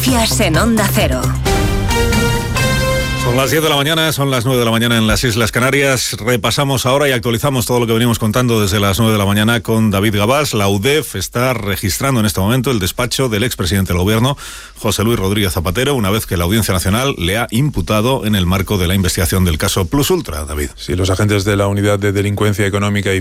Noticias en Onda Cero. Son las 10 de la mañana, son las 9 de la mañana en las Islas Canarias. Repasamos ahora y actualizamos todo lo que venimos contando desde las 9 de la mañana con David Gabás. La UDEF está registrando en este momento el despacho del expresidente del Gobierno, José Luis Rodríguez Zapatero, una vez que la Audiencia Nacional le ha imputado en el marco de la investigación del caso Plus Ultra. David. Sí, los agentes de la Unidad de Delincuencia Económica y